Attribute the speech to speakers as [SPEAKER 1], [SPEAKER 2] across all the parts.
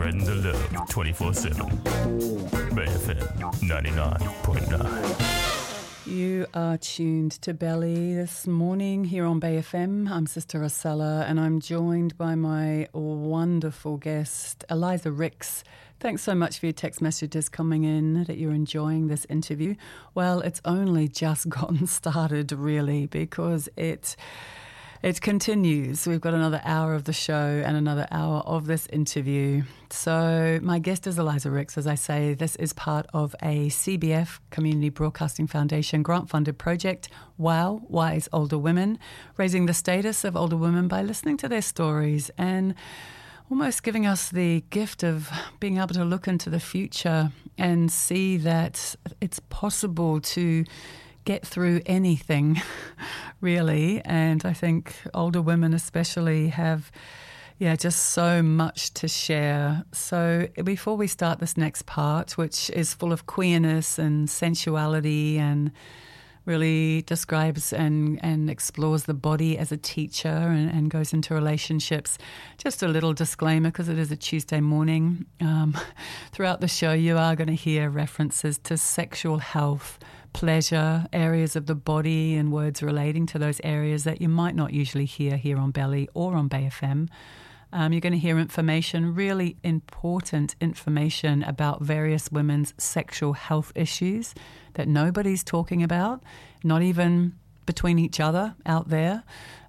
[SPEAKER 1] Spreading the love 24/7. Bay FM 99.9.
[SPEAKER 2] You are tuned to Belly this morning here on Bay FM. I'm Sister Rosella and I'm joined by my wonderful guest, Eliza Ricks. Thanks so much for your text messages coming in that you're enjoying this interview. Well, it's only just gotten started really because it continues. We've got another hour of the show and another hour of this interview. So my guest is Eliza Ricks. As I say, this is part of a CBF, Community Broadcasting Foundation, grant-funded project, WOW, Wise Older Women, raising the status of older women by listening to their stories and almost giving us the gift of being able to look into the future and see that it's possible to get through anything, really. And I think older women especially have, just so much to share. So before we start this next part, which is full of queerness and sensuality and really describes and explores the body as a teacher and goes into relationships. Just a little disclaimer, because it is a Tuesday morning. Throughout the show, you are going to hear references to sexual health, pleasure, areas of the body and words relating to those areas that you might not usually hear here on Belly or on Bay FM. You're going to hear information, really important information about various women's sexual health issues that nobody's talking about, not even between each other out there,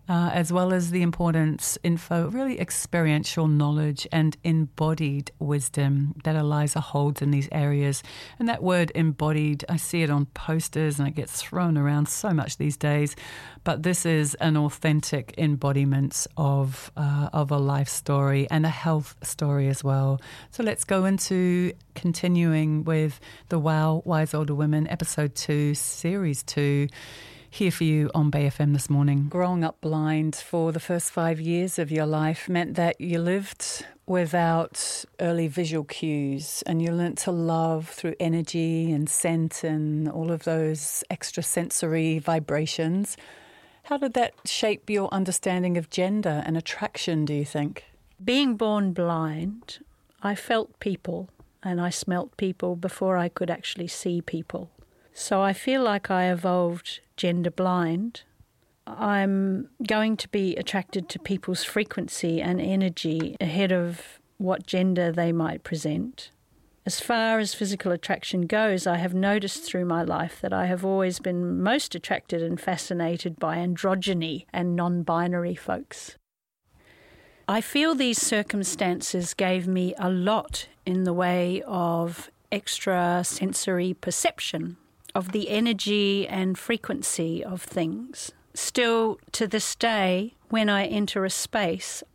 [SPEAKER 2] as well as the important info, really experiential knowledge and embodied wisdom that Eliza holds in these areas. And that word embodied, I see it on posters and it gets thrown around so much these days, but this is an authentic embodiment of a life story and a health story as well. So let's go into continuing with the WOW, Wise Older Women, Episode 2, Series 2, here for you on Bay FM this morning. Growing up blind for the first 5 years of your life meant that you lived without early visual cues and you learnt to love through energy and scent and all of those extrasensory vibrations. How did that shape your understanding of gender and attraction, do you think?
[SPEAKER 3] Being born blind, I felt people and I smelt people before I could actually see people. So I feel like I evolved gender blind. I'm going to be attracted to people's frequency and energy ahead of what gender they might present. As far as physical attraction goes, I have noticed through my life that I have always been most attracted and fascinated by androgyny and non-binary folks. I feel these circumstances gave me a lot in the way of extrasensory perception of the energy and frequency of things. Still, to this day, when I enter a space,